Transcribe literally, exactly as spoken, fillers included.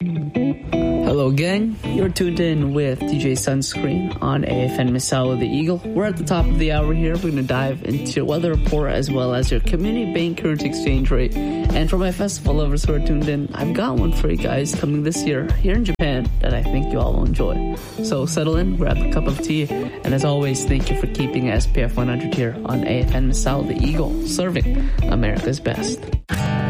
Hello, gang. You're tuned in with D J Sunscreen on A F N Misao the Eagle. We're at the top of the hour here. We're going to dive into your weather report as well as your community bank currency exchange rate. And for my festival lovers who are tuned in, I've got one for you guys coming this year here in Japan that I think you all will enjoy. So settle in, grab a cup of tea, and as always, thank you for keeping S P F one hundred here on A F N Misao the Eagle, serving America's best.